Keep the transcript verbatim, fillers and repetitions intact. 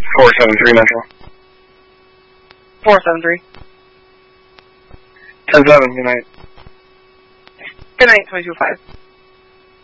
four seven three Metro. four seven three. ten seven, good night. Good night, twenty-two five.